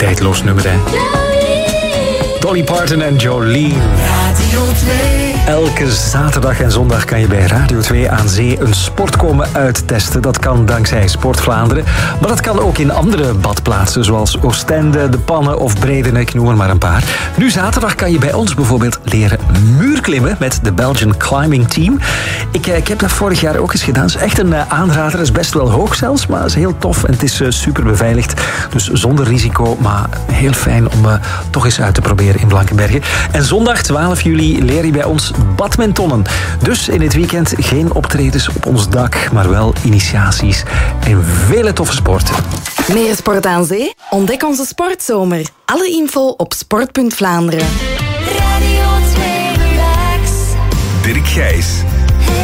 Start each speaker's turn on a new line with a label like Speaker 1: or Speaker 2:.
Speaker 1: tijdloos nummer, hè. Dolly Parton en Jolene.
Speaker 2: Radio 2.
Speaker 1: Elke zaterdag en zondag kan je bij Radio 2 aan zee een sport komen uittesten. Dat kan dankzij Sport Vlaanderen. Maar dat kan ook in andere badplaatsen, zoals Oostende, De Pannen of Bredenek, noem er maar een paar. Nu zaterdag kan je bij ons bijvoorbeeld leren muurklimmen met de Belgian Climbing Team. Ik heb dat vorig jaar ook eens gedaan. Het is echt een aanrader. Het is best wel hoog zelfs, maar het is heel tof en het is super beveiligd. Dus zonder risico, maar heel fijn om toch eens uit te proberen in Blankenberge. En zondag 12 juli leer je bij ons badmintonnen. Dus in het weekend geen optredens op ons dak, maar wel initiaties en vele toffe sporten.
Speaker 3: Meer sport aan zee? Ontdek onze sportzomer. Alle info op sport.Vlaanderen.
Speaker 2: Radio 2 Relax.
Speaker 4: Dirk Gijs.